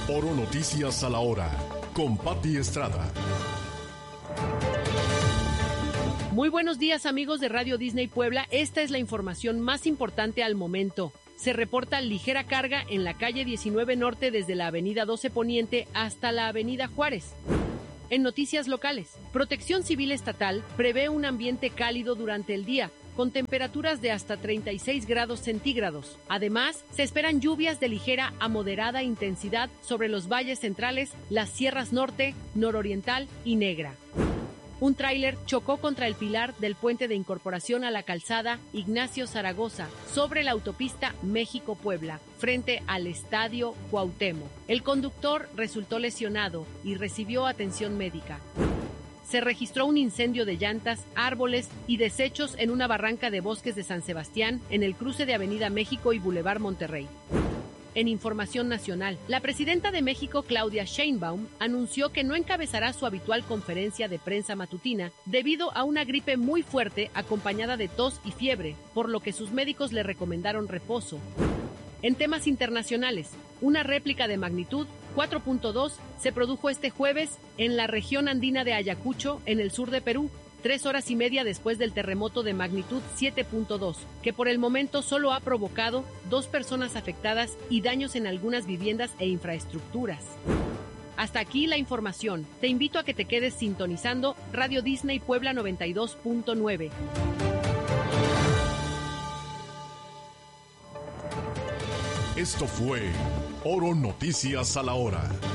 Oro Noticias a la hora, con Pati Estrada. Muy buenos días, amigos de Radio Disney Puebla. Esta es la información más importante al momento. Se reporta ligera carga en la calle 19 Norte desde la avenida 12 Poniente hasta la avenida Juárez. En noticias locales, Protección Civil Estatal prevé un ambiente cálido durante el día, con temperaturas de hasta 36 grados centígrados. Además, se esperan lluvias de ligera a moderada intensidad sobre los valles centrales, las sierras norte, nororiental y negra. Un tráiler chocó contra el pilar del puente de incorporación a la calzada Ignacio Zaragoza sobre la autopista México-Puebla, frente al Estadio Cuauhtémoc. El conductor resultó lesionado y recibió atención médica. Se registró un incendio de llantas, árboles y desechos en una barranca de Bosques de San Sebastián en el cruce de Avenida México y Boulevard Monterrey. En información nacional, la presidenta de México, Claudia Sheinbaum, anunció que no encabezará su habitual conferencia de prensa matutina debido a una gripe muy fuerte acompañada de tos y fiebre, por lo que sus médicos le recomendaron reposo. En temas internacionales, una réplica de magnitud 4.2 se produjo este jueves en la región andina de Ayacucho, en el sur de Perú, 3 horas y media después del terremoto de magnitud 7.2, que por el momento solo ha provocado 2 personas afectadas y daños en algunas viviendas e infraestructuras. Hasta aquí la información. Te invito a que te quedes sintonizando Radio Disney Puebla 92.9. Esto fue Oro Noticias a la hora.